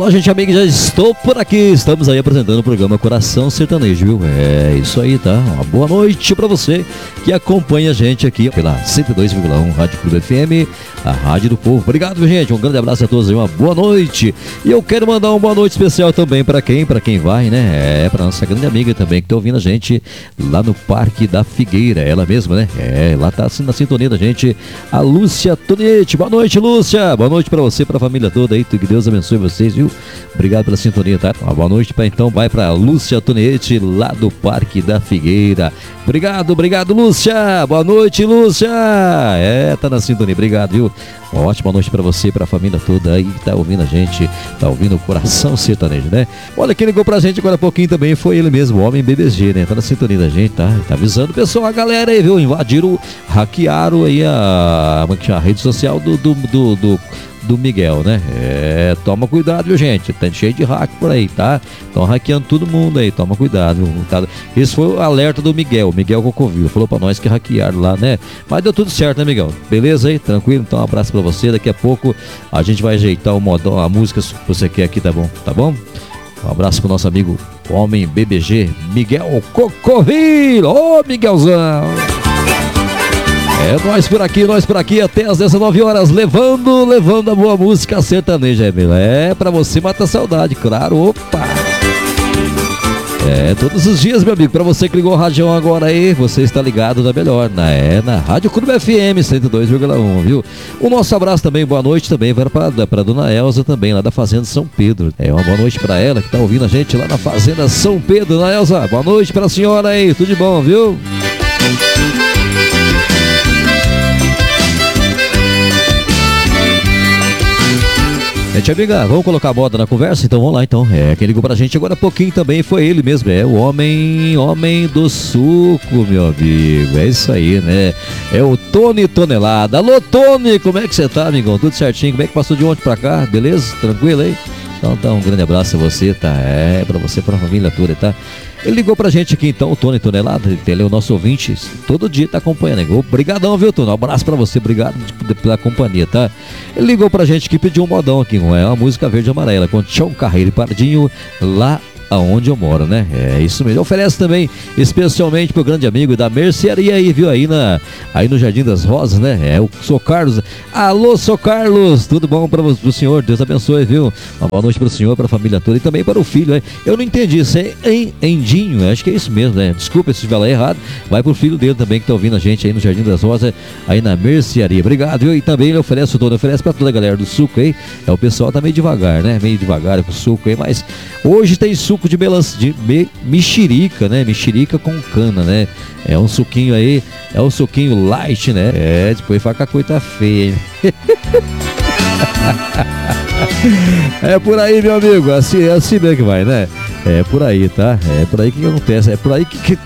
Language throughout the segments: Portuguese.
Alô, gente amiga, já estou por aqui. Estamos aí apresentando o programa Coração Sertanejo, viu? É isso aí, tá? Uma boa noite pra você que acompanha a gente aqui pela 102,1 Rádio Clube FM, a Rádio do Povo. Obrigado, gente. Um grande abraço a todos aí, uma boa noite. E eu quero mandar uma boa noite especial também pra quem vai, né? Pra nossa grande amiga também que tá ouvindo a gente lá no Parque da Figueira. Ela mesma, né? Lá tá assim na sintonia da gente, a Lúcia Tonietti. Boa noite, Lúcia. Boa noite pra você, pra família toda aí. Que Deus abençoe vocês, viu? Obrigado pela sintonia, tá? Uma boa noite então vai pra Lúcia Tonietti lá do Parque da Figueira. Obrigado, Lúcia. Boa noite, Lúcia. Tá na sintonia. Obrigado, viu? Uma ótima noite pra você, pra família toda aí que tá ouvindo a gente, tá ouvindo o Coração Sertanejo, né? Olha, quem ligou pra gente agora há pouquinho também foi ele mesmo, o Homem BBG, né? Tá na sintonia da gente, tá? Tá avisando o pessoal, a galera aí, viu? Invadiram, hackearam aí a rede social do Miguel, né? Toma cuidado, viu, gente? Tá cheio de hack por aí, tá? Estão hackeando todo mundo aí, toma cuidado, viu? Tá? Esse foi o alerta do Miguel Cocovil, falou pra nós que hackearam lá, né? Mas deu tudo certo, né, Miguel? Beleza aí? Tranquilo? Então um abraço pra você, daqui a pouco a gente vai ajeitar o modão, a música que você quer aqui, tá bom? Tá bom? Um abraço pro nosso amigo Homem BBG, Miguel Cocovil. Ô, Miguelzão! Nós por aqui até às 19 horas, levando a boa música sertaneja, pra você matar saudade, claro, opa! Todos os dias, meu amigo, pra você que ligou o rádio agora aí, você está ligado na melhor, na Rádio Clube FM 102,1, viu? O nosso abraço também, boa noite também, vai pra dona Elza também, lá da Fazenda São Pedro. Uma boa noite pra ela que tá ouvindo a gente lá na Fazenda São Pedro, dona Elza, boa noite pra senhora aí, tudo de bom, viu? Gente amiga, vamos colocar a moda na conversa? Então vamos lá, então. Quem ligou pra gente agora há pouquinho também foi ele mesmo, o homem do suco, meu amigo. É isso aí, né? É o Tony Tonelada. Alô, Tony, como é que você tá, amigão? Tudo certinho? Como é que passou de ontem pra cá? Beleza? Tranquilo aí? Então tá, um grande abraço a você, tá? Pra você, pra família toda, tá? Ele ligou pra gente aqui então, o Tony Tonelada, ele é o nosso ouvinte, todo dia tá acompanhando. Obrigadão, viu, Tony? Um abraço pra você, obrigado pela companhia, tá? Ele ligou pra gente que pediu um modão aqui, uma música verde e amarela, com Tião Carreiro e Pardinho, lá aonde eu moro, né? É isso mesmo. Oferece também especialmente pro grande amigo da mercearia aí, viu? Aí no Jardim das Rosas, né? O Sou Carlos. Alô, Sou Carlos, tudo bom pro senhor? Deus abençoe, viu? Uma boa noite pro senhor, pra família toda e também para o filho, né? Eu não entendi, isso é Endinho, acho que é isso mesmo, né? Desculpa se estiver lá errado, vai pro filho dele também que tá ouvindo a gente aí no Jardim das Rosas, aí na mercearia. Obrigado, viu? E também ele oferece pra toda a galera do suco aí. O pessoal tá meio devagar, né? Meio devagar com o suco aí, mas hoje tem suco de mexerica, né? Mexerica com cana, né? É um suquinho aí, é um suquinho light, né? Depois fica a coisa feia, hein? É por aí, meu amigo, assim mesmo que vai, né? É por aí, tá? É por aí que acontece, é por aí que...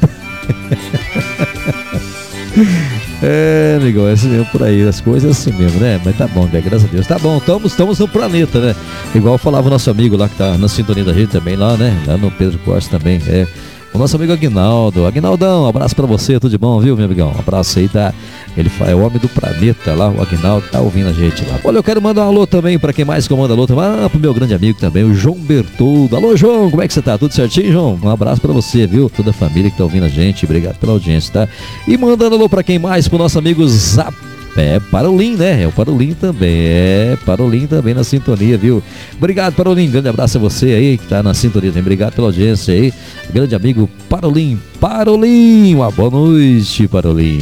Amigão, é assim mesmo por aí, as coisas assim mesmo, né? Mas tá bom, graças a Deus. Tá bom, estamos no planeta, né? Igual falava o nosso amigo lá que tá na sintonia da gente também lá, né? Lá no Pedro Costa também, o nosso amigo Aguinaldo. Aguinaldão, um abraço pra você, tudo de bom, viu, meu amigão? Um abraço aí, tá? Ele é o homem do planeta lá, o Aguinaldo tá ouvindo a gente lá. Olha, eu quero mandar um alô também pra quem mais comanda alô também. Pro meu grande amigo também, o João Bertoldo. Alô, João, como é que você tá? Tudo certinho, João? Um abraço pra você, viu? Toda a família que tá ouvindo a gente, obrigado pela audiência, tá? E mandando alô pra quem mais? Pro nosso amigo Zap. Parolim, né? O Parolim também. Parolim também na sintonia, viu? Obrigado, Parolim. Grande abraço a você aí que tá na sintonia também. Obrigado pela audiência aí. Grande amigo Parolim. Parolim, uma boa noite, Parolim.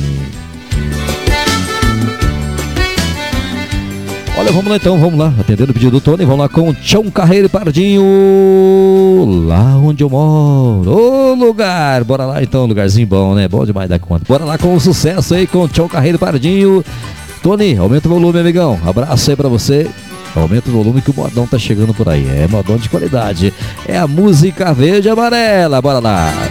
Olha, vamos lá então, vamos lá. Atendendo o pedido do Tony, vamos lá com Tião Carreiro e Pardinho, lá onde eu moro. Ô, lugar! Bora lá então, lugarzinho bom, né? Bom demais da conta. Bora lá com o sucesso aí, com Tião Carreiro e Pardinho. Tony, aumenta o volume, amigão. Abraço aí pra você. Aumenta o volume que o modão tá chegando por aí. Modão de qualidade. É a música verde e amarela. Bora lá.